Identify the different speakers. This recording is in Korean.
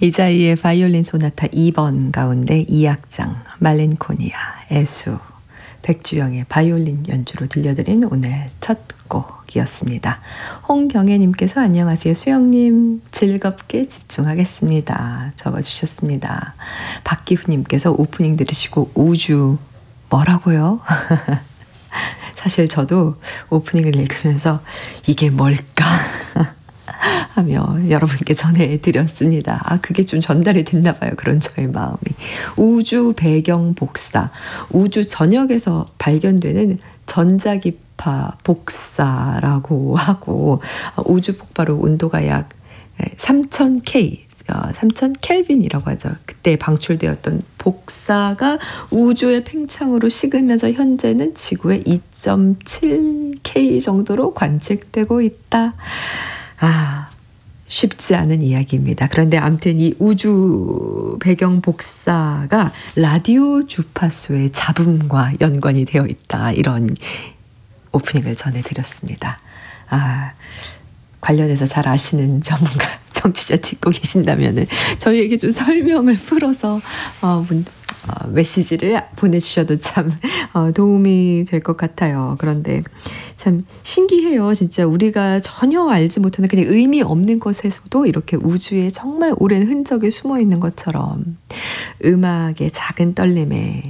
Speaker 1: 이자이의 바이올린 소나타 2번 가운데 2악장 말린코니아 애수 백주영의 바이올린 연주로 들려드린 오늘 첫 곡이었습니다. 홍경애님께서 안녕하세요. 수영님 즐겁게 집중하겠습니다. 적어주셨습니다. 박기훈님께서 오프닝 들으시고 우주 뭐라고요? 사실 저도 오프닝을 읽으면서 이게 뭘까? 하며 여러분께 전해드렸습니다. 그게 좀 전달이 됐나 봐요. 그런 저의 마음이. 우주 배경 복사. 우주 전역에서 발견되는 전자기파 복사라고 하고 우주 폭발 후 온도가 약 3000K 3000 켈빈이라고 하죠. 그때 방출되었던 복사가 우주의 팽창으로 식으면서 현재는 지구의 2.7K 정도로 관측되고 있다. 쉽지 않은 이야기입니다. 그런데 아무튼 이 우주 배경 복사가 라디오 주파수의 잡음과 연관이 되어 있다. 이런 오프닝을 전해드렸습니다. 관련해서 잘 아시는 전문가 청취자 듣고 계신다면 저희에게 좀 설명을 풀어서 메시지를 보내주셔도 참 도움이 될 것 같아요. 그런데 참 신기해요. 진짜 우리가 전혀 알지 못하는 그냥 의미 없는 것에서도 이렇게 우주에 정말 오랜 흔적이 숨어 있는 것처럼 음악의 작은 떨림에